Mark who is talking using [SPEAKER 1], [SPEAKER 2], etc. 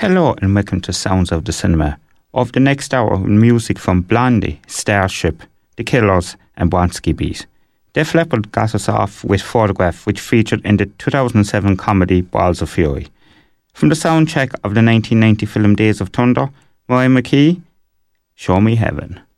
[SPEAKER 1] Hello and welcome to Sounds of the Cinema. Of the next hour, music from Blondie, Starship, The Killers and Blonsky Beat. Def Leppard got us off with Photograph, which featured in the 2007 comedy Balls of Fury. From the soundtrack of the 1990 film Days of Thunder, Mariah McKee, Show Me Heaven.